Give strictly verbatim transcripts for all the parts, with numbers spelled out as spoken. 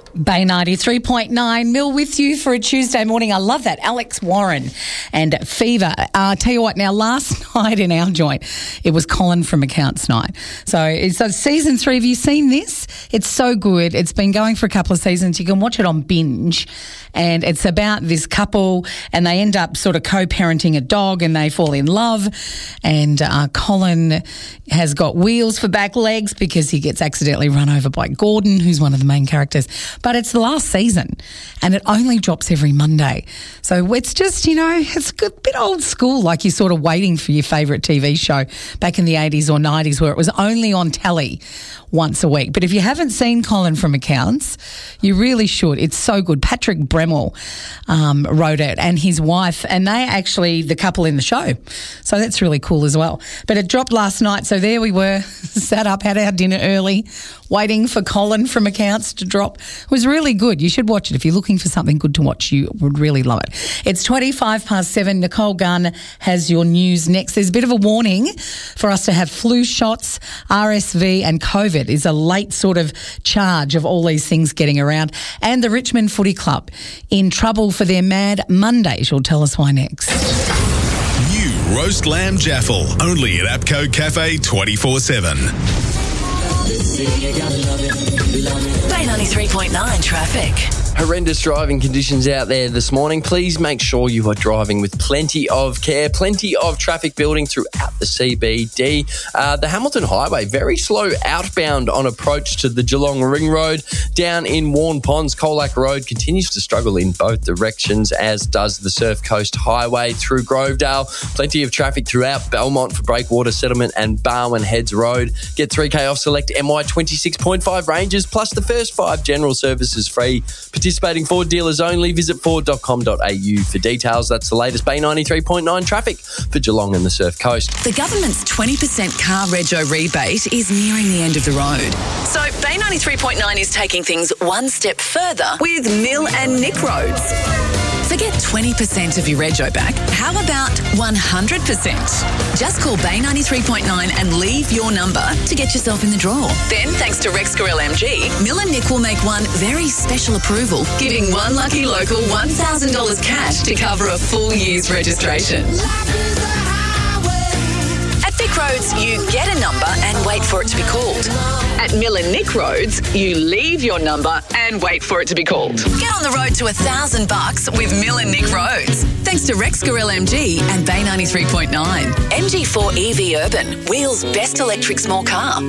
Bay ninety-three point nine, Mill with you for a Tuesday morning. I love that. Alex Warren and Fever. Uh, I'll tell you what, now last night in our joint, it was Colin from Accounts Night. So it's uh, season three. Have you seen this? It's so good. It's been going for a couple of seasons. You can watch it on Binge. And it's about this couple and they end up sort of co-parenting a dog and they fall in love. And uh, Colin has got wheels for back legs because he gets accidentally run over by Gordon, who's one of the main characters. But it's the last season and it only drops every Monday. So it's just, you know, it's a bit old school, like you're sort of waiting for your favourite T V show back in the eighties or nineties where it was only on telly once a week. But if you haven't seen Colin from Accounts, you really should. It's so good. Patrick Bremel um, wrote it and his wife, and they actually the couple in the show. So that's really cool as well. But it dropped last night, so there we were, sat up, had our dinner early, waiting for Colin from Accounts to drop. It was really good. You should watch it. If you're looking for something good to watch, you would really love it. It's twenty-five past seven. Nicole Gunn has your news next. There's a bit of a warning for us to have flu shots, R S V and COVID is a late sort of charge of all these things getting around. And the Richmond Footy Club in trouble for their Mad Monday. She'll tell us why next. New roast lamb jaffle, only at APCO Cafe twenty-four seven. Bay ninety-three point nine traffic. Horrendous driving conditions out there this morning. Please make sure you are driving with plenty of care, plenty of traffic building throughout the C B D. Uh, the Hamilton Highway, very slow outbound on approach to the Geelong Ring Road. Down in Warn Ponds, Colac Road continues to struggle in both directions, as does the Surf Coast Highway through Grovedale. Plenty of traffic throughout Belmont for Breakwater Settlement and Barwon Heads Road. Get three K off select M Y twenty-six point five ranges, plus the first five general services free. Participating Ford dealers only. Visit ford dot com dot a u for details. That's the latest Bay ninety-three point nine traffic for Geelong and the Surf Coast. The government's twenty percent car rego rebate is nearing the end of the road. So Bay ninety-three point nine is taking things one step further with Mill and Nick Roads. Forget twenty percent of your rego back. How about one hundred percent? Just call Bay ninety-three point nine and leave your number to get yourself in the draw. Then, thanks to Rex Gorell M G, Mill and Nick will make one very special approval, giving one lucky local one thousand dollars cash to cover a full year's registration. At Vic Roads, you get a number and wait for it to be called. At Mill and Nick Roads, you leave your number and wait for it to be called. Get on the road to a thousand bucks with Mill and Nick Roads. Thanks to Rex Gorell M G and Bay ninety-three point nine. M G four E V Urban, Wheel's best electric small car.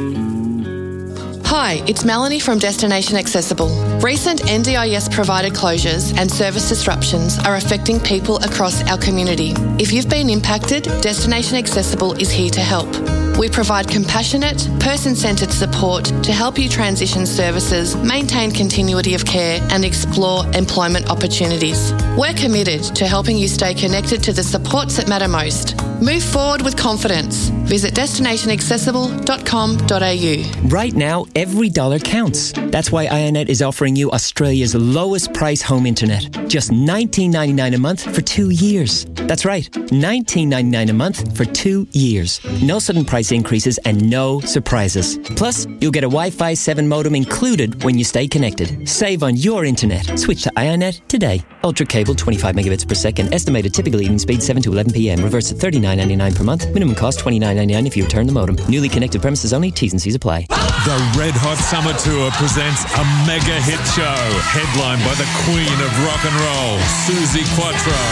Hi, it's Melanie from Destination Accessible. Recent N D I S provided closures and service disruptions are affecting people across our community. If you've been impacted, Destination Accessible is here to help. We provide compassionate, person-centred support to help you transition services, maintain continuity of care and explore employment opportunities. We're committed to helping you stay connected to the supports that matter most. Move forward with confidence. Visit destination accessible dot com dot a u. Right now, every dollar counts. That's why Ionet is offering you Australia's lowest price home internet. Just nineteen ninety-nine a month for two years. That's right, nineteen ninety-nine a month for two years. No sudden price increases and no surprises. Plus, you'll get a Wi-Fi seven modem included when you stay connected. Save on your internet. Switch to Ionet today. Ultra cable, twenty-five megabits per second. Estimated typical evening speed, seven to eleven p.m. Reverse at thirty-nine ninety-nine per month. Minimum cost, twenty-nine ninety-nine if you return the modem. Newly connected premises only. T's and C's apply. The Red Hot Summer Tour presents a mega hit show, headlined by the Queen of Rock and Roll, Suzi Quatro,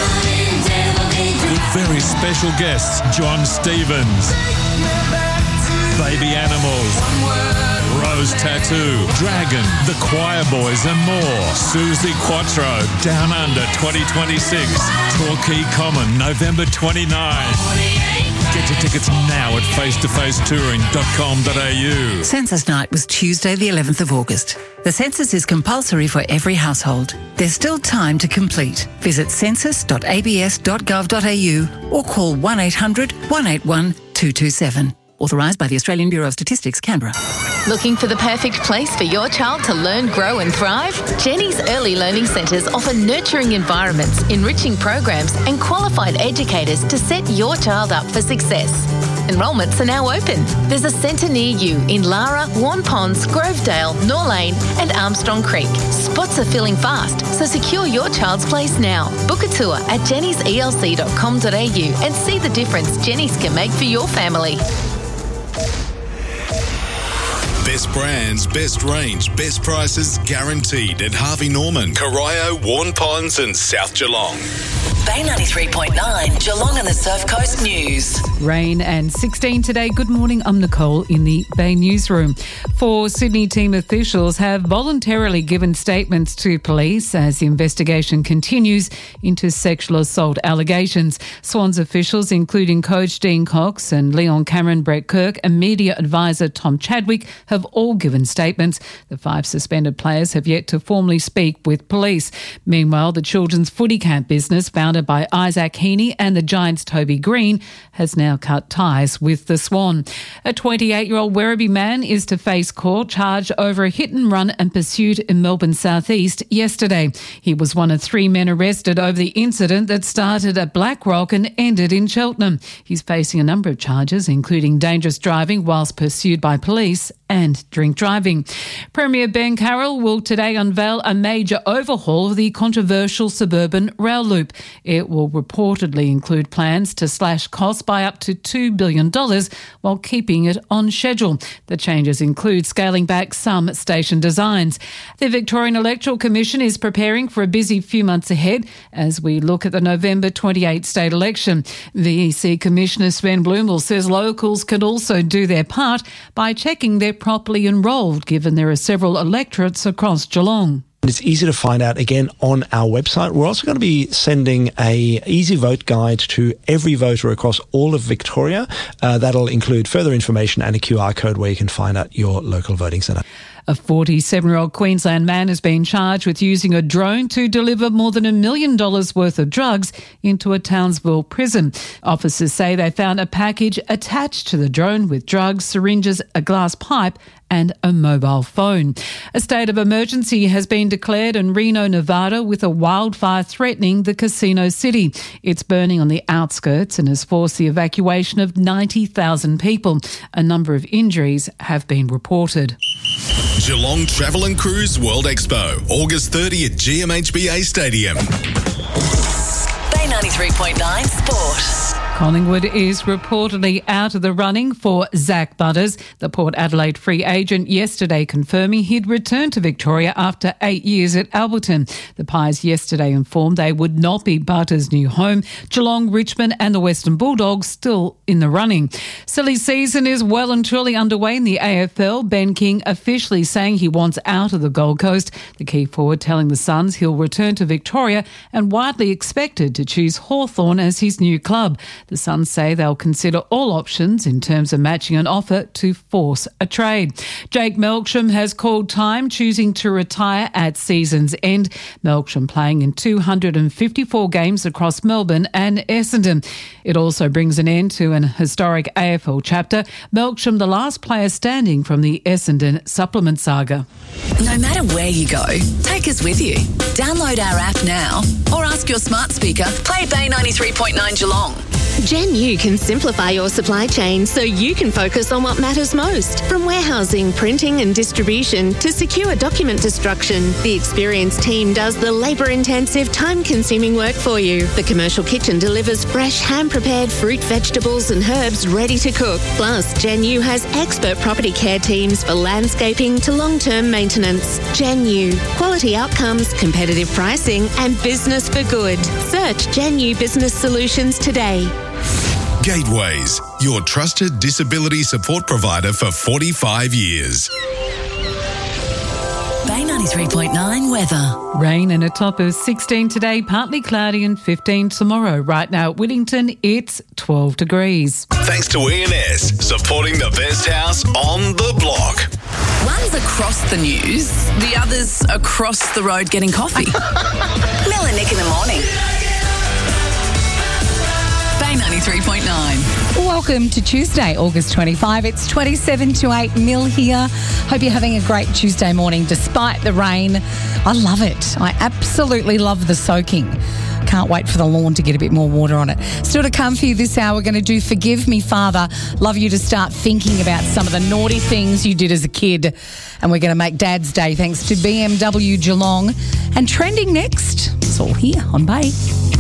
with very special guests John Stevens, Baby Animals, Rose Tattoo, Dragon, The Choir Boys and more. Suzi Quatro, Down Under twenty twenty-six, Torquay Common, November twenty-ninth. Get your tickets now at face to face touring dot com dot a u. Census night was Tuesday the eleventh of August. The census is compulsory for every household. There's still time to complete. Visit census dot a b s dot gov dot a u or call one eight hundred one eight one two two seven. Authorised by the Australian Bureau of Statistics, Canberra. Looking for the perfect place for your child to learn, grow and thrive? Jenny's Early Learning Centres offer nurturing environments, enriching programs and qualified educators to set your child up for success. Enrolments are now open. There's a centre near you in Lara, Warn Ponds, Grovedale, Norlane and Armstrong Creek. Spots are filling fast, so secure your child's place now. Book a tour at jennys e l c dot com dot a u and see the difference Jenny's can make for your family. Best brands, best range, best prices guaranteed at Harvey Norman, Corio, Warn Ponds and South Geelong. Bay ninety-three point nine, Geelong and the Surf Coast News. Rain and sixteen today. Good morning, I'm Nicole in the Bay Newsroom. Four Sydney team officials have voluntarily given statements to police as the investigation continues into sexual assault allegations. Swans officials, including coach Dean Cox and Leon Cameron, Brett Kirk and media advisor Tom Chadwick, have all given statements. The five suspended players have yet to formally speak with police. Meanwhile, the children's footy camp business, founded by Isaac Heaney and the Giants' Toby Green, has now cut ties with the Swan. A twenty-eight-year-old Werribee man is to face court charged over a hit and run and pursuit in Melbourne South East yesterday. He was one of three men arrested over the incident that started at Blackrock and ended in Cheltenham. He's facing a number of charges, including dangerous driving whilst pursued by police and drink driving. Premier Ben Carroll will today unveil a major overhaul of the controversial suburban rail loop. It will reportedly include plans to slash costs by up to two billion dollars while keeping it on schedule. The changes include scaling back some station designs. The Victorian Electoral Commission is preparing for a busy few months ahead as we look at the November twenty-eighth state election. V E C Commissioner Sven Blumel says locals can also do their part by checking they're properly enrolled, given there are several electorates across Geelong. It's easy to find out, again, on our website. We're also going to be sending a easy vote guide to every voter across all of Victoria. Uh, that'll include further information and a Q R code where you can find out your local voting centre. A forty-seven-year-old Queensland man has been charged with using a drone to deliver more than a million dollars worth of drugs into a Townsville prison. Officers say they found a package attached to the drone with drugs, syringes, a glass pipe and a mobile phone. A state of emergency has been declared in Reno, Nevada, with a wildfire threatening the casino city. It's burning on the outskirts and has forced the evacuation of ninety thousand people. A number of injuries have been reported. Geelong Travel and Cruise World Expo, August thirtieth at G M H B A Stadium. Bay ninety-three point nine Sport. Collingwood is reportedly out of the running for Zach Butters. The Port Adelaide free agent yesterday confirming he'd returned to Victoria after eight years at Alberton. The Pies yesterday informed they would not be Butters' new home. Geelong, Richmond and the Western Bulldogs still in the running. Silly season is well and truly underway in the A F L. Ben King officially saying he wants out of the Gold Coast. The key forward telling the Suns he'll return to Victoria and widely expected to choose Hawthorn as his new club. The Suns say they'll consider all options in terms of matching an offer to force a trade. Jake Melksham has called time, choosing to retire at season's end. Melksham playing in two hundred fifty-four games across Melbourne and Essendon. It also brings an end to an historic A F L chapter. Melksham, the last player standing from the Essendon supplement saga. No matter where you go, take us with you. Download our app now or ask your smart speaker, play Bay ninety-three point nine Geelong. Gen U can simplify your supply chain so you can focus on what matters most. From warehousing, printing and distribution to secure document destruction, the experienced team does the labour-intensive, time-consuming work for you. The commercial kitchen delivers fresh, hand-prepared fruit, vegetables and herbs ready to cook. Plus, Gen U has expert property care teams for landscaping to long-term maintenance. Gen U, quality outcomes, competitive pricing and business for good. Search Gen U Business Solutions today. Gateways, your trusted disability support provider for forty-five years. Bay ninety-three point nine weather. Rain and a top of sixteen today, partly cloudy and fifteen tomorrow. Right now at Whittington, it's twelve degrees. Thanks to E and S, supporting the best house on the block. One's across the news, the other's across the road getting coffee. Mel and Nick in the morning. Bay ninety-three point nine. Welcome to Tuesday, August twenty-fifth. It's twenty-seven to eight mil here. Hope you're having a great Tuesday morning despite the rain. I love it. I absolutely love the soaking. Can't wait for the lawn to get a bit more water on it. Still to come for you this hour, we're going to do Forgive Me, Father. Love you to start thinking about some of the naughty things you did as a kid. And we're going to make Dad's Day thanks to B M W Geelong. And trending next, it's all here on Bay.